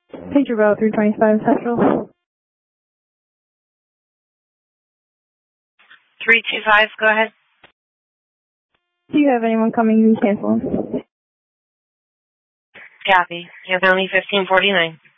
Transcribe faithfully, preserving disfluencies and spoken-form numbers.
Pager Boat three twenty-five Central. three two five, go ahead. Do you have anyone coming in cancel? Copy. You have only fifteen forty-nine.